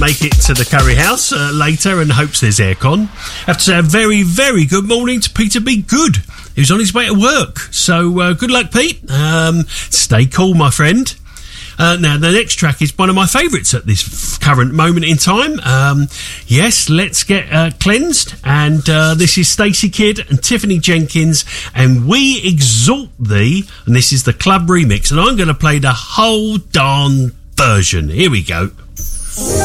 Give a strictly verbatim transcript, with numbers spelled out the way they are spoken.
make it to the curry house uh, later and hopes there's aircon. I have to say a very, very good morning to Peter B. Good, who's on his way to work. So uh, good luck, Pete. Um, stay cool, my friend. Uh, now, the next track is one of my favourites at this f- current moment in time. Um, yes, let's get uh, cleansed. And uh, this is Stacey Kidd and Tiffany Jenkins, and We Exalt Thee. And this is the club remix. And I'm going to play the whole darn version. Here we go.